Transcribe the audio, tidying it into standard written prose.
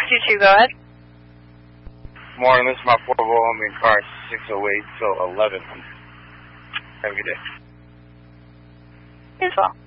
622, go ahead. Morning, this is my portable. I'm in car 608 till 11. Have a good day. As well.